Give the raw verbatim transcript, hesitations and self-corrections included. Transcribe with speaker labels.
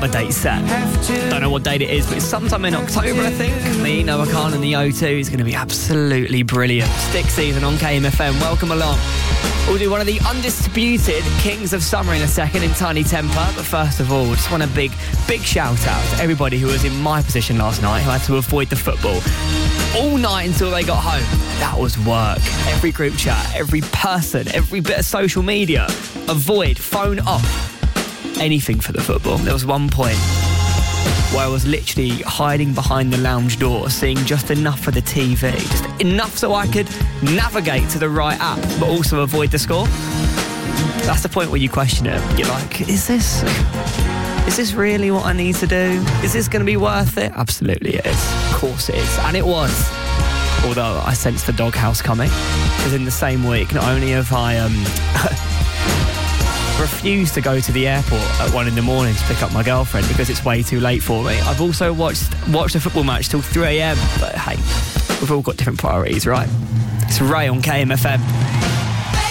Speaker 1: a date set. Don't know what date it is, but it's sometime in October, I think. Me, Noah Khan and the O two is going to be absolutely brilliant. Stick season on K M F M. Welcome along. We'll do one of the undisputed Kings of Summer in a second in Tiny Temper. But first of all, just want a big, big shout out to everybody who was in my position last night who had to avoid the football all night until they got home. That was work. Every group chat, every person, every bit of social media. Avoid, phone off. Anything for the football. There was one point where I was literally hiding behind the lounge door, seeing just enough of the T V, just enough so I could navigate to the right app, but also avoid the score. That's the point where you question it. You're like, is this, is this really what I need to do? Is this going to be worth it? Absolutely it is. Of course it is. And it was. Although I sensed the doghouse coming, because in the same week, not only have I um, refused to go to the airport at one in the morning to pick up my girlfriend because it's way too late for me, I've also watched watched a football match till three a.m. But hey, we've all got different priorities, right? It's Ray on K M F M.